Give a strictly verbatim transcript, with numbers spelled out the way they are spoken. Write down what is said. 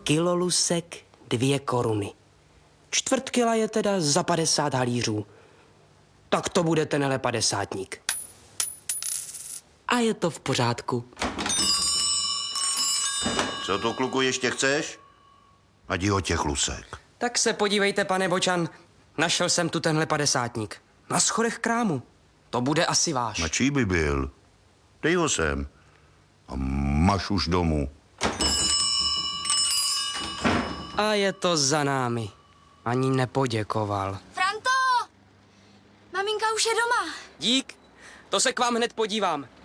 Kilo lusek, dvě koruny. Čtvrt kila je teda za padesát halířů. Tak to bude tenhle padesátník. A je to v pořádku. Co to, kluku, ještě chceš? Ať o těch lusek. Tak se podívejte, pane Bočan. Našel jsem tu tenhle padesátník. Na schodech krámu. To bude asi váš. Na čí by byl? Dej ho sem. A maš už domů. A je to za námi. Ani nepoděkoval. Franto! Maminka už je doma. Dík, to se k vám hned podívám.